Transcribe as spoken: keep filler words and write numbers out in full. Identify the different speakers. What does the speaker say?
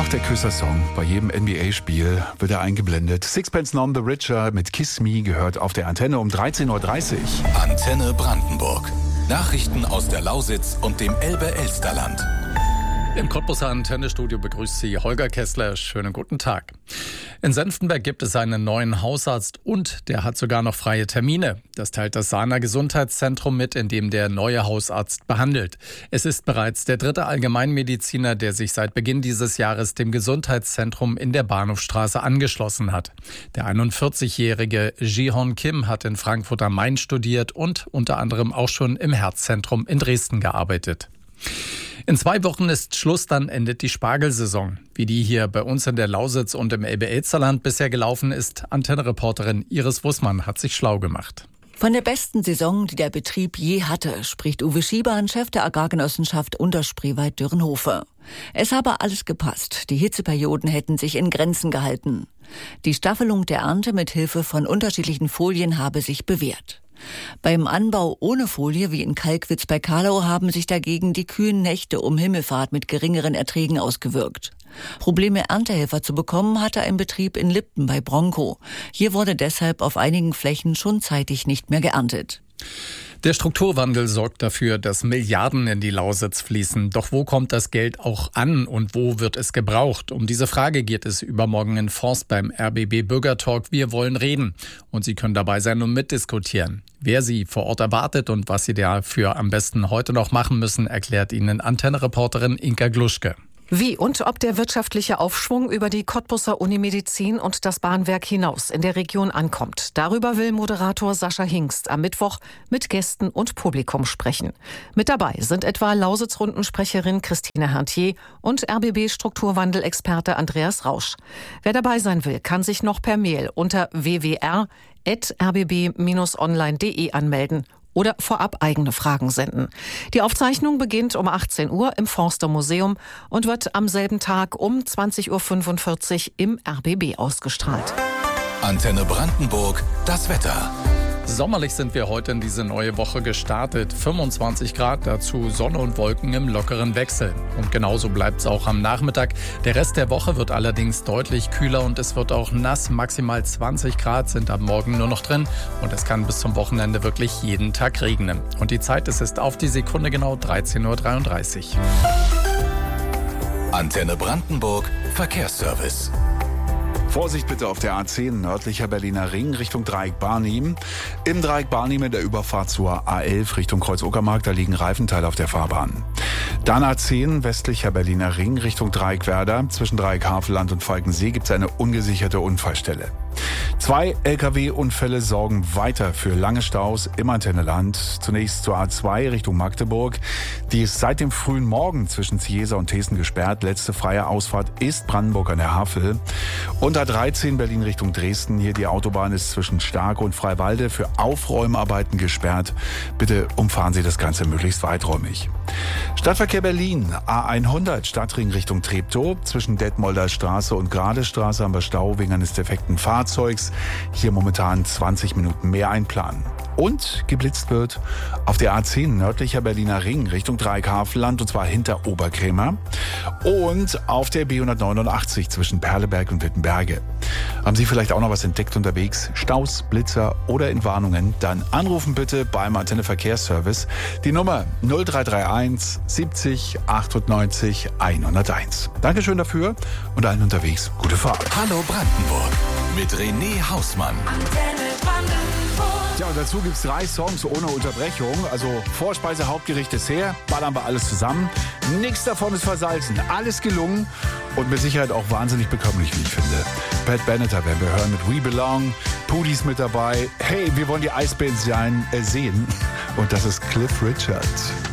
Speaker 1: macht der Küsser-Song. Bei jedem N B A-Spiel wird er eingeblendet. Sixpence None the Richer mit Kiss Me gehört auf der Antenne um dreizehn Uhr dreißig.
Speaker 2: Antenne Brandenburg. Nachrichten aus der Lausitz und dem Elbe-Elsterland.
Speaker 3: Im Cottbuser Antennestudio begrüßt Sie Holger Kessler. Schönen guten Tag. In Senftenberg gibt es einen neuen Hausarzt und der hat sogar noch freie Termine. Das teilt das Sahner Gesundheitszentrum mit, in dem der neue Hausarzt behandelt. Es ist bereits der dritte Allgemeinmediziner, der sich seit Beginn dieses Jahres dem Gesundheitszentrum in der Bahnhofstraße angeschlossen hat. Der einundvierzigjährige Ji-Hon Kim hat in Frankfurt am Main studiert und unter anderem auch schon im Herzzentrum in Dresden gearbeitet. In zwei Wochen ist Schluss, dann endet die Spargelsaison. Wie die hier bei uns in der Lausitz und im Elbe-Elsterland bisher gelaufen ist, Antenne-Reporterin Iris Wussmann hat sich schlau gemacht.
Speaker 4: Von der besten Saison, die der Betrieb je hatte, spricht Uwe Schiebahn, Chef der Agrargenossenschaft Unterspreewald-Dürrenhofe. Es habe alles gepasst. Die Hitzeperioden hätten sich in Grenzen gehalten. Die Staffelung der Ernte mit Hilfe von unterschiedlichen Folien habe sich bewährt. Beim Anbau ohne Folie, wie in Kalkwitz bei Karlau, haben sich dagegen die kühlen Nächte um Himmelfahrt mit geringeren Erträgen ausgewirkt. Probleme, Erntehelfer zu bekommen, hatte ein Betrieb in Lippen bei Bronco. Hier wurde deshalb auf einigen Flächen schon zeitig nicht mehr geerntet.
Speaker 3: Der Strukturwandel sorgt dafür, dass Milliarden in die Lausitz fließen. Doch wo kommt das Geld auch an und wo wird es gebraucht? Um diese Frage geht es übermorgen in Forst beim R B B Bürgertalk. Wir wollen reden. Und Sie können dabei sein und mitdiskutieren. Wer Sie vor Ort erwartet und was Sie dafür am besten heute noch machen müssen, erklärt Ihnen Antenne-Reporterin Inka Gluschke.
Speaker 5: Wie und ob der wirtschaftliche Aufschwung über die Cottbuser Unimedizin und das Bahnwerk hinaus in der Region ankommt. Darüber will Moderator Sascha Hingst am Mittwoch mit Gästen und Publikum sprechen. Mit dabei sind etwa Lausitz-Rundensprecherin Christine Hantier und R B B-Strukturwandel-Experte Andreas Rausch. Wer dabei sein will, kann sich noch per Mail unter w w r at r b b dash online punkt d e anmelden oder vorab eigene Fragen senden. Die Aufzeichnung beginnt um achtzehn Uhr im Forster Museum und wird am selben Tag um zwanzig Uhr fünfundvierzig im R B B ausgestrahlt.
Speaker 2: Antenne Brandenburg, das Wetter.
Speaker 3: Sommerlich sind wir heute in diese neue Woche gestartet. fünfundzwanzig Grad, dazu Sonne und Wolken im lockeren Wechsel. Und genauso bleibt es auch am Nachmittag. Der Rest der Woche wird allerdings deutlich kühler und es wird auch nass. Maximal zwanzig Grad sind am Morgen nur noch drin. Und es kann bis zum Wochenende wirklich jeden Tag regnen. Und die Zeit, es ist auf die Sekunde genau dreizehn Uhr dreiunddreißig.
Speaker 2: Antenne Brandenburg, Verkehrsservice.
Speaker 1: Vorsicht bitte auf der A zehn nördlicher Berliner Ring Richtung Dreieck Barnim. Im Dreieck Barnim in der Überfahrt zur A elf Richtung Kreuz-Uckermark, da liegen Reifenteile auf der Fahrbahn. Dann A zehn westlicher Berliner Ring Richtung Dreieck Werder. Zwischen Dreieck Havelland und Falkensee gibt es eine ungesicherte Unfallstelle. Zwei L K W-Unfälle sorgen weiter für lange Staus im Antenneland. Zunächst zur A zwei Richtung Magdeburg. Die ist seit dem frühen Morgen zwischen Ziesa und Thesen gesperrt. Letzte freie Ausfahrt ist Brandenburg an der Havel. Und A dreizehn Berlin Richtung Dresden. Hier die Autobahn ist zwischen Starke und Freiwalde für Aufräumarbeiten gesperrt. Bitte umfahren Sie das Ganze möglichst weiträumig. Stadtverkehr Berlin. A hundert Stadtring Richtung Treptow. Zwischen Detmolder Straße und Gradestraße haben wir Stau wegen eines defekten Fahrzeugs. Hier momentan zwanzig Minuten mehr einplanen. Und geblitzt wird auf der A zehn nördlicher Berliner Ring Richtung Dreieck Havelland und zwar hinter Oberkrämer. Und auf der B hundertneunundachtzig zwischen Perleberg und Wittenberge. Haben Sie vielleicht auch noch was entdeckt unterwegs? Staus, Blitzer oder Entwarnungen? Dann anrufen bitte beim Antenne Verkehrsservice. Die Nummer null drei drei eins siebzig achtundneunzig hunderteins. Dankeschön dafür und allen unterwegs gute Fahrt.
Speaker 2: Hallo Brandenburg mit René Hausmann.
Speaker 6: Antenne Brandenburg.
Speaker 1: Ja, und dazu gibt's drei Songs ohne Unterbrechung. Also Vorspeise, Hauptgericht, Dessert. Ballern wir alles zusammen. Nichts davon ist versalzen. Alles gelungen. Und mit Sicherheit auch wahnsinnig bekömmlich, wie ich finde. Pat Benatar werden wir hören mit We Belong. Pudis mit dabei. Hey, wir wollen die Eisbären sein, äh, sehen. Und das ist Cliff Richard.